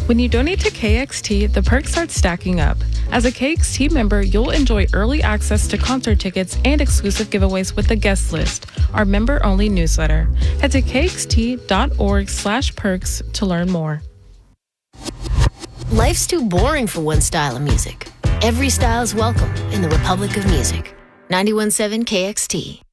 When you donate to KXT, the perks start stacking up. As a KXT member, you'll enjoy early access to concert tickets and exclusive giveaways with the guest list, our member-only newsletter. Head to kxt.org/perks to learn more. Life's too boring for one style of music. Every style is welcome in the Republic of Music. 91.7 KXT.